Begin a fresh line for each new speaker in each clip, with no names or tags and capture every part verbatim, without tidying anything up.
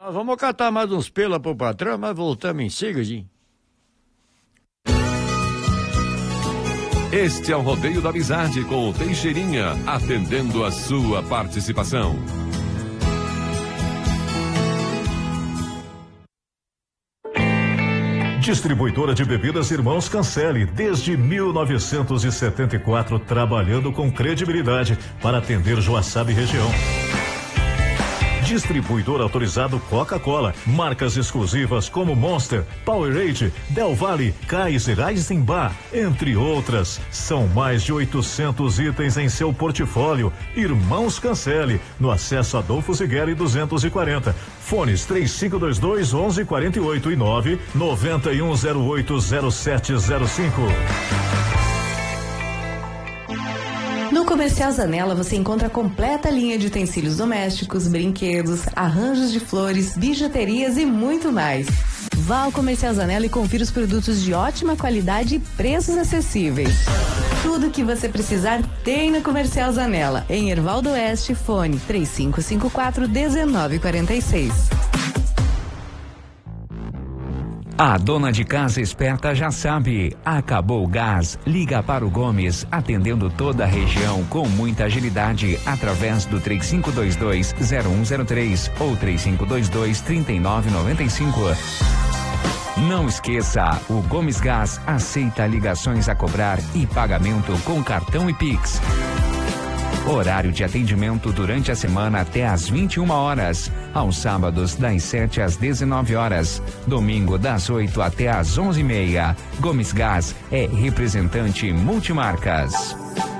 Nós vamos catar mais uns pela pro patrão, mas voltamos em seguidinho.
Este é o Rodeio da Amizade com o Teixeirinha, atendendo a sua participação.
Distribuidora de bebidas Irmãos Cancele, desde mil novecentos e setenta e quatro, trabalhando com credibilidade para atender Joaçaba e região. Distribuidor autorizado Coca-Cola, marcas exclusivas como Monster, Powerade, Del Valle, Kaiser, Eisenbach, entre outras. São mais de oitocentos itens em seu portfólio. Irmãos Cancele, no acesso Adolfo Zigueri duzentos e quarenta. Fones três cinco dois dois, onze quarenta e oito e nove nove um zero oito zero sete zero cinco.
No Comercial Zanella você encontra a completa linha de utensílios domésticos, brinquedos, arranjos de flores, bijuterias e muito mais. Vá ao Comercial Zanella e confira os produtos de ótima qualidade e preços acessíveis. Tudo que você precisar tem no Comercial Zanella. Em Hervaldo Oeste, fone três cinco cinco quatro, um nove quatro seis.
A dona de casa esperta já sabe, acabou o gás, liga para o Gomes, atendendo toda a região com muita agilidade, através do três cinco dois dois, zero um zero três ou três cinco dois dois, três nove nove cinco. Não esqueça, o Gomes Gás aceita ligações a cobrar e pagamento com cartão e Pix. Horário de atendimento durante a semana até às vinte e uma horas. Aos sábados, das sete às dezenove horas. Domingo, das oito até às onze e meia. Gomes Gás é representante multimarcas.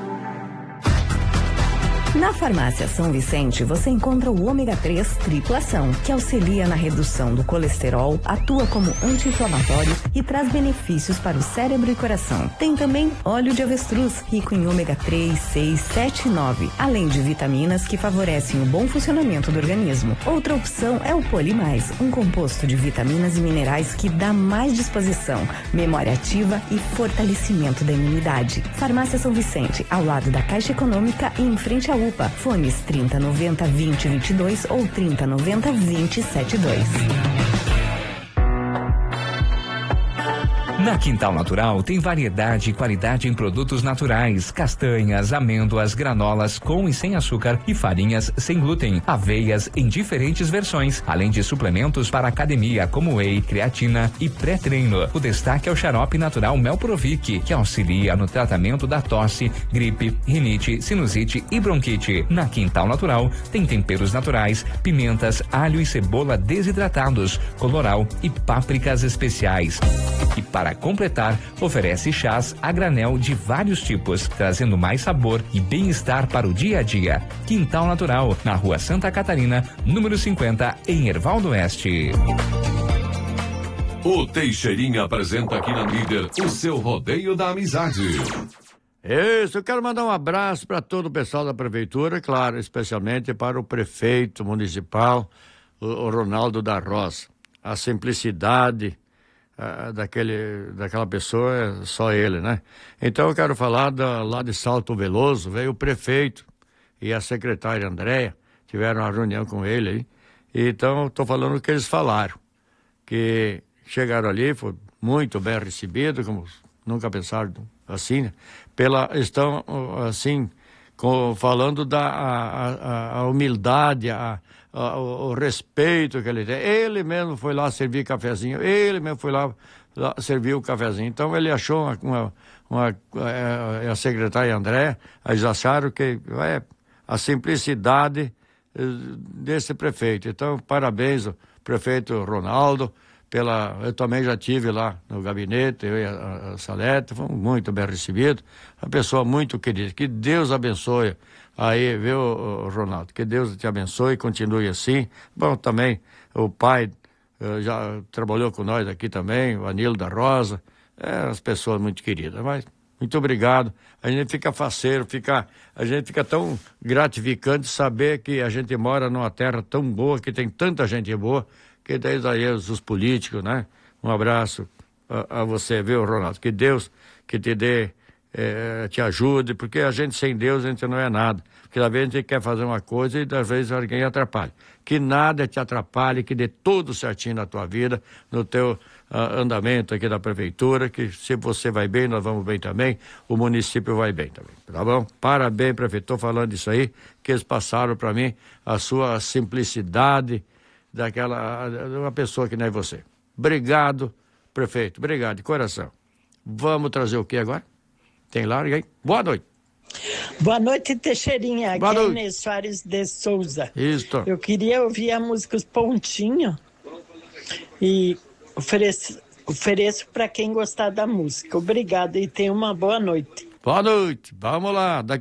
Na Farmácia São Vicente, você encontra o ômega três triplação, que auxilia na redução do colesterol, atua como anti-inflamatório e traz benefícios para o cérebro e coração. Tem também óleo de avestruz, rico em ômega três, seis, sete e nove, além de vitaminas que favorecem o bom funcionamento do organismo. Outra opção é o Polimais, um composto de vitaminas e minerais que dá mais disposição, memória ativa e fortalecimento da imunidade. Farmácia São Vicente, ao lado da Caixa Econômica e em frente à U P A. Fones trinta noventa, vinte, vinte e dois ou trinta noventa, vinte, setenta e dois.
Na Quintal Natural tem variedade e qualidade em produtos naturais, castanhas, amêndoas, granolas com e sem açúcar e farinhas sem glúten, aveias em diferentes versões, além de suplementos para academia como whey, creatina e pré-treino. O destaque é o xarope natural Melprovic, que auxilia no tratamento da tosse, gripe, rinite, sinusite e bronquite. Na Quintal Natural tem temperos naturais, pimentas, alho e cebola desidratados, coloral e pápricas especiais. E para completar, oferece chás a granel de vários tipos, trazendo mais sabor e bem-estar para o dia a dia. Quintal Natural, na Rua Santa Catarina, número cinquenta, em Hervaldo Oeste.
O Teixeirinha apresenta aqui na Líder o seu Rodeio da Amizade.
Isso, eu quero mandar um abraço para todo o pessoal da prefeitura, claro, especialmente para o prefeito municipal, o, o Ronaldo da Rosa. A simplicidade Uh, daquele, daquela pessoa é só ele, né? Então eu quero falar da, lá de Salto Veloso, veio o prefeito e a secretária Andréia, tiveram uma reunião com ele aí, e então eu tô falando o que eles falaram, que chegaram ali, foi muito bem recebido, como nunca pensaram assim, né? Pela, estão assim, com, falando da a, a, a humildade, a O, o respeito que ele tem. Ele mesmo foi lá servir cafezinho, ele mesmo foi lá, lá servir o cafezinho. Então ele achou uma, uma, uma é, a secretária André, eles acharam que é a simplicidade desse prefeito. Então, parabéns ao prefeito Ronaldo, pela, eu também já tive lá no gabinete, eu e a, a Salete, fomos muito bem recebidos, uma pessoa muito querida, que Deus abençoe aí, viu, Ronaldo, que Deus te abençoe e continue assim. Bom, também o pai uh, já trabalhou com nós aqui também, o Anilo da Rosa, é, as pessoas muito queridas, mas muito obrigado. A gente fica faceiro, fica, a gente fica tão gratificante saber que a gente mora numa terra tão boa, que tem tanta gente boa, que desde aí os políticos, né? Um abraço a, a você, viu, Ronaldo? Que Deus que te dê, eh, te ajude, porque a gente sem Deus, a gente não é nada. Porque às vezes a gente quer fazer uma coisa e às vezes alguém atrapalha. Que nada te atrapalhe, que dê tudo certinho na tua vida, no teu uh, andamento aqui da prefeitura, que se você vai bem, nós vamos bem também, o município vai bem também, tá bom? Parabéns, prefeito, estou falando isso aí, que eles passaram para mim a sua simplicidade daquela, de uma pessoa que nem você. Obrigado, prefeito, obrigado, de coração. Vamos trazer o que agora? Tem lá ninguém? Boa noite.
Boa noite, Teixeirinha.
Boa
Aqui é
noite.
Inês Soares de Souza.
Isso.
Eu queria ouvir a música Os Pontinhos e ofereço, ofereço para quem gostar da música. Obrigada e tenha uma boa noite.
Boa noite. Vamos lá. Daqui